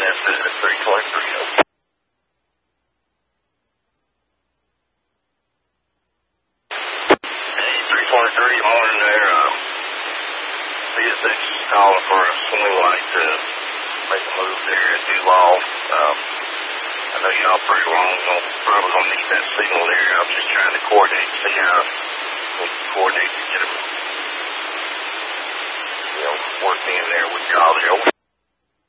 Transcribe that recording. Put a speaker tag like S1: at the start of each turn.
S1: That's it at 323. Hey, 323, morning there. CSX is calling for a swing light to make a move there at Duval. I know y'all pretty long, probably gonna need that signal there. I'm just trying to coordinate, see how we can coordinate to get them, working in there with y'all there.